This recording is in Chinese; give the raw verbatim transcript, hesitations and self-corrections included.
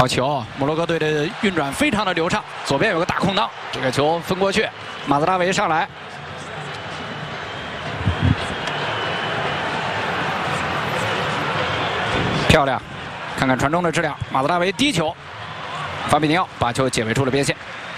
好球！摩洛哥队的运转非常的流畅，左边有个大空档，这个球分过去，马兹拉维上来，漂亮！看看传中的质量，马兹拉维低球，法比尼奥把球解围出了边线。